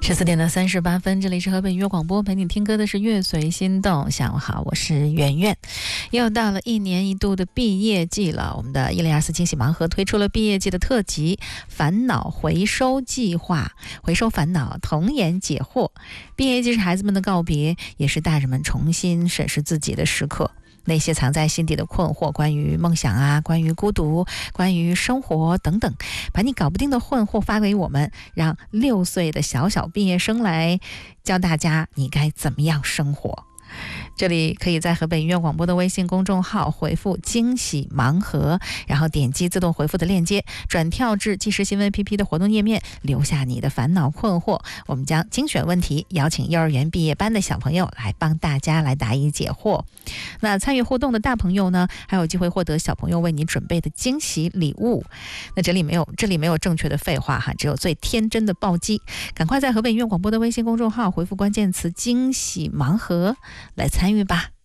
14:38，这里是河北音乐广播，陪你听歌的是乐随心动。下午好，我是圆圆。又到了1年1度的毕业季了，我们的102.4惊喜盲盒推出了毕业季的特辑烦恼回收计划，回收烦恼，童颜解惑。毕业季是孩子们的告别，也是大人们重新审视自己的时刻。那些藏在心底的困惑，关于梦想啊，关于孤独，关于生活等等，把你搞不定的困惑发给我们，让6岁的小毕业生来教大家你该怎么样生活。这里可以在河北音乐广播的微信公众号回复惊喜盲盒，然后点击自动回复的链接，转跳至即时新闻 APP 的活动页面，留下你的烦恼困惑，我们将精选问题，邀请幼儿园毕业班的小朋友来帮大家来答疑解惑。那参与互动的大朋友呢，还有机会获得小朋友为你准备的惊喜礼物。那这里没有正确的废话哈，只有最天真的暴击。赶快在河北音乐广播的微信公众号回复关键词惊喜盲盒来参与吧。